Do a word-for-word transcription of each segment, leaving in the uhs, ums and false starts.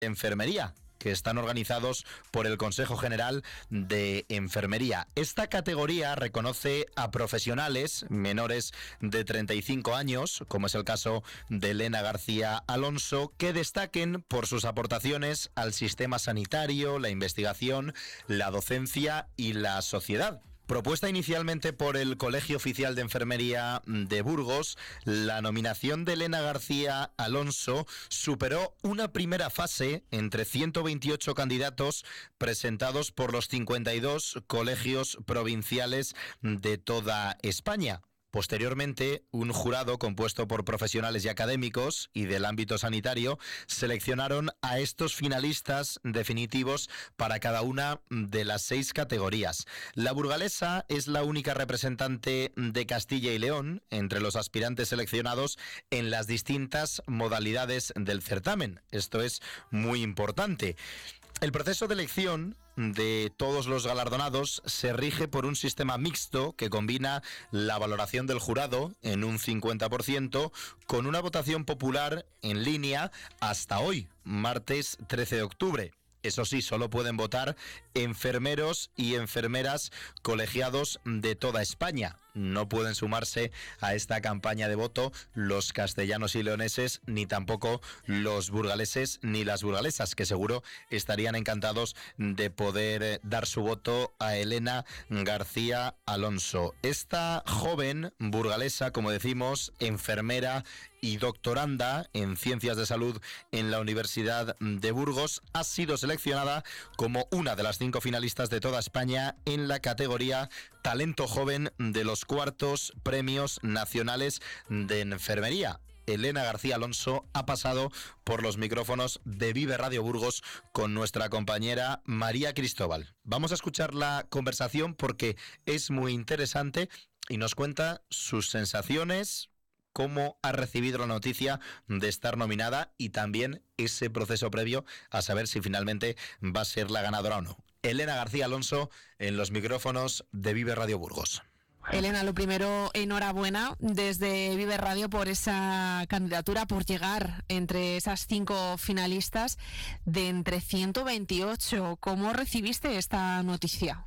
enfermería, que están organizados por el Consejo General de Enfermería. Esta categoría reconoce a profesionales menores de treinta y cinco años, como es el caso de Elena García Alonso, que destaquen por sus aportaciones al sistema sanitario, la investigación, la docencia y la sociedad. Propuesta inicialmente por el Colegio Oficial de Enfermería de Burgos, la nominación de Elena García Alonso superó una primera fase entre ciento veintiocho candidatos presentados por los cincuenta y dos colegios provinciales de toda España. Posteriormente, un jurado compuesto por profesionales y académicos y del ámbito sanitario seleccionaron a estos finalistas definitivos para cada una de las seis categorías. La burgalesa es la única representante de Castilla y León entre los aspirantes seleccionados en las distintas modalidades del certamen. Esto es muy importante. El proceso de elección de todos los galardonados se rige por un sistema mixto que combina la valoración del jurado en un cincuenta por ciento con una votación popular en línea hasta hoy, martes trece de octubre. Eso sí, solo pueden votar enfermeros y enfermeras colegiados de toda España. No pueden sumarse a esta campaña de voto los castellanos y leoneses, ni tampoco los burgaleses ni las burgalesas, que seguro estarían encantados de poder dar su voto a Elena García Alonso. Esta joven burgalesa, como decimos, enfermera y doctoranda en Ciencias de Salud en la Universidad de Burgos, ha sido seleccionada como una de las cinco finalistas de toda España en la categoría Talento Joven de los cuartos premios nacionales de enfermería. Elena García Alonso ha pasado por los micrófonos de Vive Radio Burgos con nuestra compañera María Cristóbal. Vamos a escuchar la conversación porque es muy interesante y nos cuenta sus sensaciones, cómo ha recibido la noticia de estar nominada y también ese proceso previo a saber si finalmente va a ser la ganadora o no. Elena García Alonso en los micrófonos de Vive Radio Burgos. Elena, lo primero, enhorabuena desde Vive Radio por esa candidatura, por llegar entre esas cinco finalistas de entre ciento veintiocho. ¿Cómo recibiste esta noticia?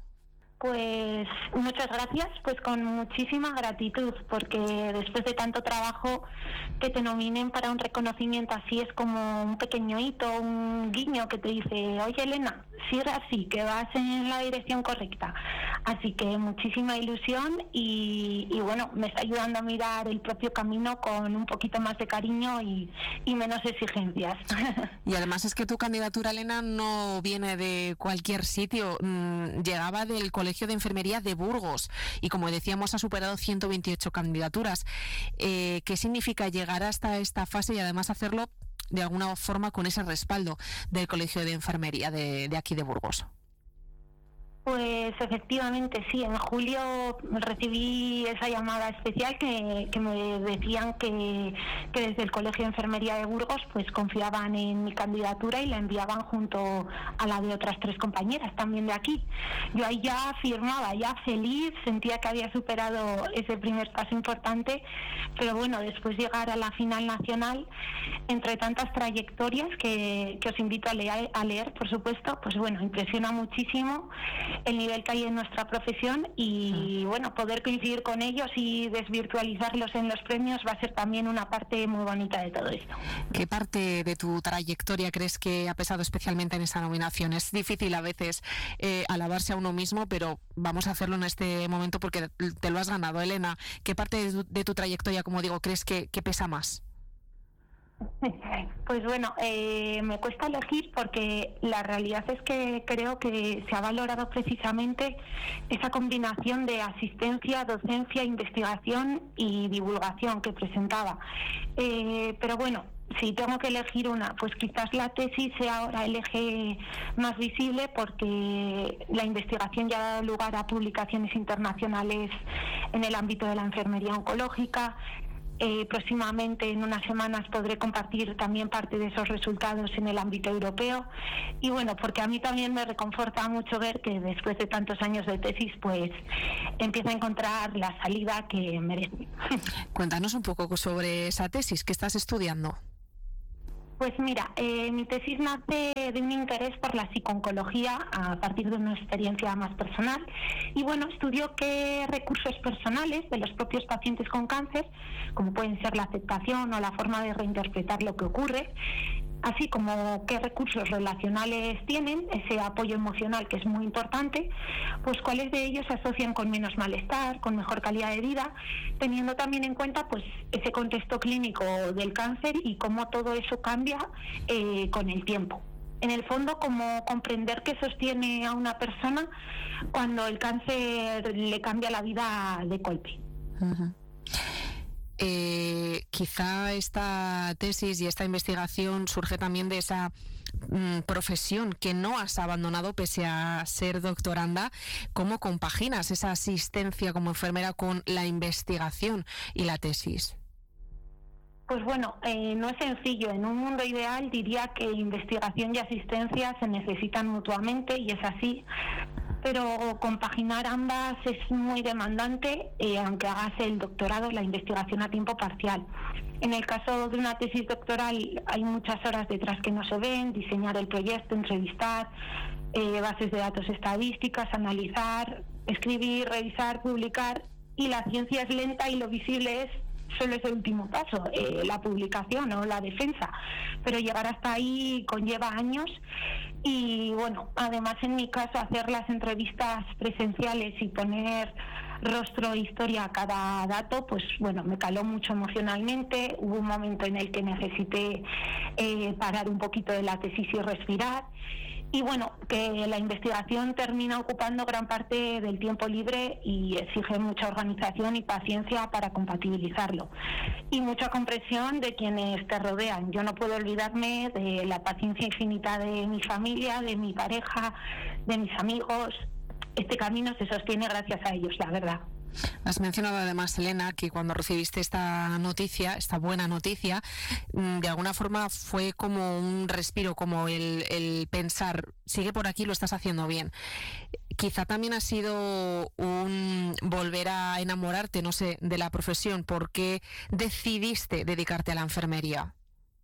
Pues muchas gracias, pues con muchísima gratitud, porque después de tanto trabajo que te nominen para un reconocimiento así es como un pequeño hito, un guiño que te dice, oye Elena, sigue así, que vas en la dirección correcta. Así que muchísima ilusión y, y bueno, me está ayudando a mirar el propio camino con un poquito más de cariño y, y menos exigencias. Y además es que tu candidatura, Elena, no viene de cualquier sitio, mm, llegaba del Colegio de Enfermería de Burgos y, como decíamos, ha superado ciento veintiocho candidaturas. Eh, ¿Qué significa llegar hasta esta fase y además hacerlo de alguna forma con ese respaldo del Colegio de Enfermería de, de aquí de Burgos? Pues efectivamente sí, en julio recibí esa llamada especial que, que me decían que, que desde el Colegio de Enfermería de Burgos pues confiaban en mi candidatura y la enviaban junto a la de otras tres compañeras también de aquí. Yo ahí ya firmaba, ya feliz, sentía que había superado ese primer paso importante, pero bueno, después llegar a la final nacional, entre tantas trayectorias que, que os invito a leer, a leer, por supuesto, pues bueno, impresiona muchísimo el nivel que hay en nuestra profesión y bueno, poder coincidir con ellos y desvirtualizarlos en los premios va a ser también una parte muy bonita de todo esto. ¿Qué parte de tu trayectoria crees que ha pesado especialmente en esa nominación? Es difícil a veces eh, alabarse a uno mismo, pero vamos a hacerlo en este momento porque te lo has ganado, Elena. ¿Qué parte de tu, de tu trayectoria, como digo, crees que, que pesa más? Pues bueno, eh, me cuesta elegir porque la realidad es que creo que se ha valorado precisamente esa combinación de asistencia, docencia, investigación y divulgación que presentaba. Eh, pero bueno, si tengo que elegir una, pues quizás la tesis sea ahora el eje más visible porque la investigación ya ha dado lugar a publicaciones internacionales en el ámbito de la enfermería oncológica. Eh, próximamente, en unas semanas, podré compartir también parte de esos resultados en el ámbito europeo. Y bueno, porque a mí también me reconforta mucho ver que después de tantos años de tesis, pues empiezo a encontrar la salida que merece. Cuéntanos un poco sobre esa tesis que estás estudiando. Pues mira, eh, mi tesis nace de un interés por la psico-oncología a partir de una experiencia más personal y bueno, estudio qué recursos personales de los propios pacientes con cáncer, como pueden ser la aceptación o la forma de reinterpretar lo que ocurre, así como qué recursos relacionales tienen, ese apoyo emocional que es muy importante, pues cuáles de ellos se asocian con menos malestar, con mejor calidad de vida, teniendo también en cuenta pues ese contexto clínico del cáncer y cómo todo eso cambia eh, con el tiempo. En el fondo, cómo comprender qué sostiene a una persona cuando el cáncer le cambia la vida de golpe. Uh-huh. Eh, quizá esta tesis y esta investigación surge también de esa mm, profesión que no has abandonado pese a ser doctoranda. ¿Cómo compaginas esa asistencia como enfermera con la investigación y la tesis? Pues bueno, eh, no es sencillo. En un mundo ideal diría que investigación y asistencia se necesitan mutuamente y es así. Pero compaginar ambas es muy demandante, eh, aunque hagas el doctorado, la investigación a tiempo parcial. En el caso de una tesis doctoral hay muchas horas detrás que no se ven, diseñar el proyecto, entrevistar, eh, bases de datos estadísticas, analizar, escribir, revisar, publicar, y la ciencia es lenta y lo visible es solo es el último paso, eh, la publicación o la defensa, pero llegar hasta ahí conlleva años y bueno, además en mi caso hacer las entrevistas presenciales y poner rostro e historia a cada dato, pues bueno, me caló mucho emocionalmente. Hubo un momento en el que necesité eh, parar un poquito de la tesis y respirar. Y bueno, que la investigación termina ocupando gran parte del tiempo libre y exige mucha organización y paciencia para compatibilizarlo. Y mucha comprensión de quienes te rodean. Yo no puedo olvidarme de la paciencia infinita de mi familia, de mi pareja, de mis amigos. Este camino se sostiene gracias a ellos, la verdad. Has mencionado además, Elena, que cuando recibiste esta noticia, esta buena noticia, de alguna forma fue como un respiro, como el, el pensar, sigue por aquí, lo estás haciendo bien. Quizá también ha sido un volver a enamorarte, no sé, de la profesión. ¿Por qué decidiste dedicarte a la enfermería?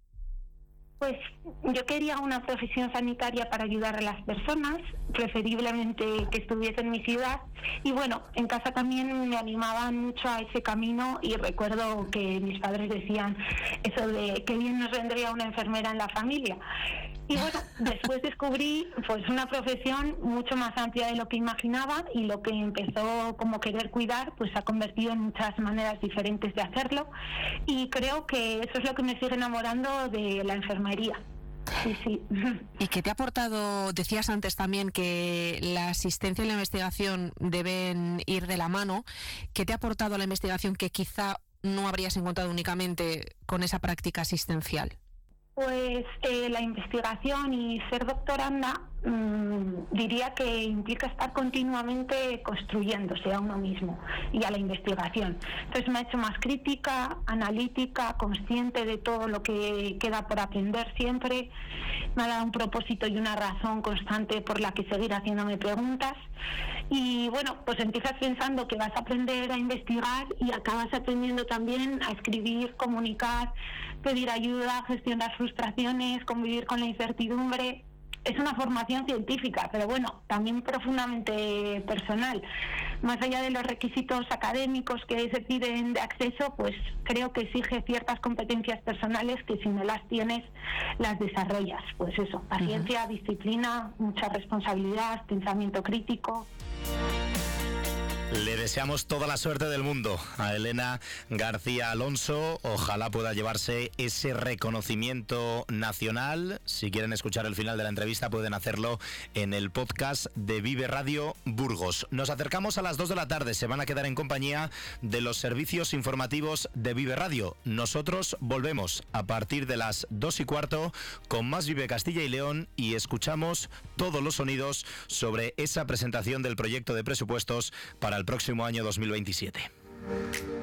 Pues yo quería una profesión sanitaria para ayudar a las personas, preferiblemente que estuviese en mi ciudad. Y bueno, en casa también me animaban mucho a ese camino y recuerdo que mis padres decían eso de que bien nos vendría una enfermera en la familia. Y bueno, después descubrí pues una profesión mucho más amplia de lo que imaginaba y lo que empezó como querer cuidar pues se ha convertido en muchas maneras diferentes de hacerlo y creo que eso es lo que me sigue enamorando de la enfermería. Sí, sí. ¿Y qué te ha aportado? Decías antes también que la asistencia y la investigación deben ir de la mano. ¿Qué te ha aportado la investigación que quizá no habrías encontrado únicamente con esa práctica asistencial? Pues eh, la investigación y ser doctoranda mmm, diría que implica estar continuamente construyéndose a uno mismo y a la investigación. Entonces me ha hecho más crítica, analítica, consciente de todo lo que queda por aprender siempre. Me ha dado un propósito y una razón constante por la que seguir haciéndome preguntas. Y bueno, pues empiezas pensando que vas a aprender a investigar y acabas aprendiendo también a escribir, comunicar, pedir ayuda, gestionar frustraciones, convivir con la incertidumbre. Es una formación científica, pero bueno, también profundamente personal. Más allá de los requisitos académicos que se piden de acceso, pues creo que exige ciertas competencias personales que si no las tienes, las desarrollas. Pues eso, paciencia, uh-huh. disciplina, mucha responsabilidad, pensamiento crítico. Le deseamos toda la suerte del mundo a Elena García Alonso. Ojalá pueda llevarse ese reconocimiento nacional. Si quieren escuchar el final de la entrevista pueden hacerlo en el podcast de Vive Radio Burgos. Nos acercamos a las dos de la tarde. Se van a quedar en compañía de los servicios informativos de Vive Radio. Nosotros volvemos a partir de las dos y cuarto con más Vive Castilla y León y escuchamos todos los sonidos sobre esa presentación del proyecto de presupuestos para el próximo año dos mil veintisiete.